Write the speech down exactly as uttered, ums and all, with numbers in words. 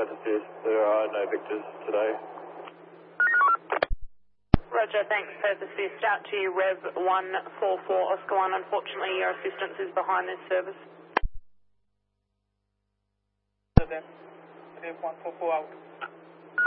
Flight Assist. There are no victors today. Roger, thanks. Perth Assist out to you, Rev one four four Oscar one. Unfortunately, your assistance is behind this service. Rev one four four out.